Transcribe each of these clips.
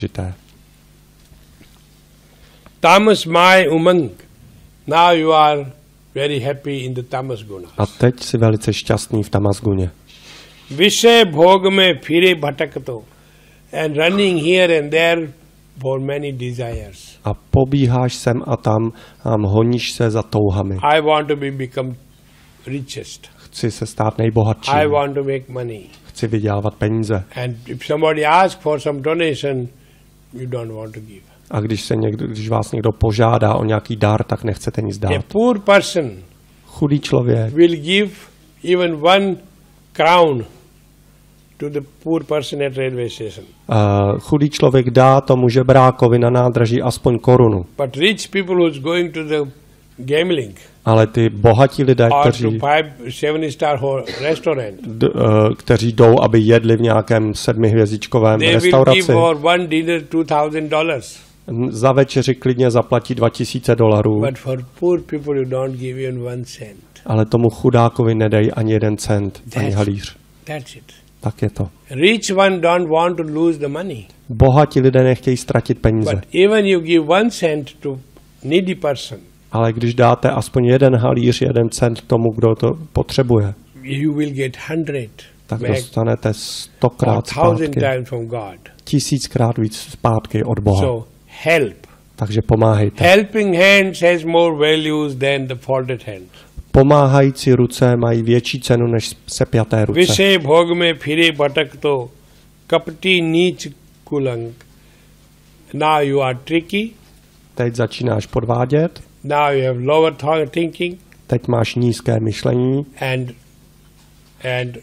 Tamas Maya Umang. Now you are very happy in the tamas guna. A teď jsi velice šťastný v tamasguně. Vishay bhog mein phire bhatakto and running here and there for many desires. A pobíháš sem a tam a honíš se za touhami. I want to become richest. Chci se stát nejbohatším. I want to make money. Chci vydělávat peníze. And if somebody asks for some donation, you don't want to give. A když vás někdo požádá o nějaký dar, tak nechcete nic dát. A poor person Chudý člověk will give even 1 crown to the poor person at railway station. Chudý člověk dá tomu žebrákovi na nádraží aspoň korunu. But rich people who's going to the gambling, Ale ty bohatí lidé, kteří jdou, aby jedli v nějakém 7hvězdičkovém restauraci, za večeři klidně zaplatí $2,000. Ale tomu chudákovi nedej ani 1 cent, ani halíř. Tak je to. Rich one don't want to lose the money. Bohatí lidé nechtějí ztratit peníze. But even you give 1 cent to needy person, ale když dáte aspoň 1 halíř, 1 cent tomu, kdo to potřebuje, you will get 100 tak dostanete 100krát zpátky. 1000krát víc zpátky od Boha. So help. Takže pomáhejte. Helping hands has more values than the folded hand. Pomáhající ruce mají větší cenu než sepjaté ruce. Vishay bhog mein phire bhatakto kapti neech kulang. Now you are tricky. Teď začínáš podvádět. Now you have lower thinking. Teď máš nízké myšlení. And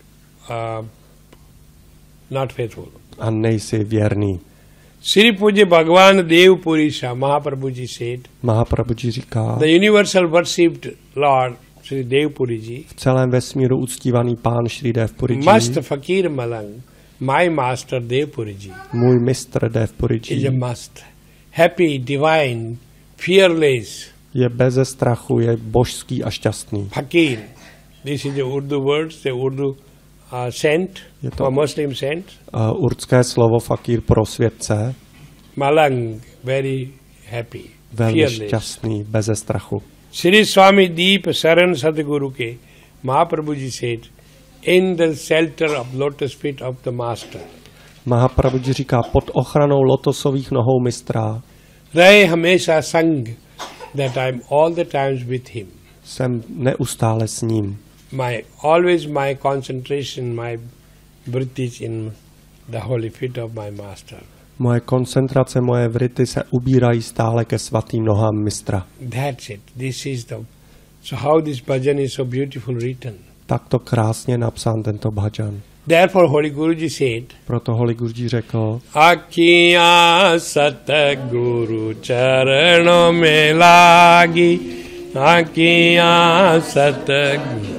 not faithful. A nejsi věrný. Sri Pujya Bhagavan Dev Purisha Mahaprabhuji said. Mahaprabhuji říká. The universal worshipped Lord Sri Dev Puriji. V celém vesmíru uctívaný pán Sri Dev Puriji. Mast Fakir Malang. My master Dev Puriji. Můj mistr Dev Puriji. Is a must. Happy, divine, fearless. Je beze strachu, je božský a šťastný. Fakir. This is the Urdu words, the Urdu saint, or Muslim saint. Urdské slovo fakír pro světce. Malang, very happy, velmi šťastný, beze strachu. Sri Swami Deep Saran Sadguru ke Mahaprabhuji said, in the shelter of lotus feet of the master. Mahaprabhuji říká, pod ochranou lotosových nohou mistra. Rahe hamesha sang, that I'm all the times with him. Jsem neustále s ním. Always my concentration, my breath is in the holy feet of my master. Moje koncentrace, moje vrity se ubírají stále ke svatým nohám mistra. That's it. This is so how this bhajan is so beautiful written. Tak to krásně napsán tento bhajan. Therefore Holy Guruji said. Proto Holy Guruji řekl. Akhiya Satguru charano mein lagi. Akhiya Satguru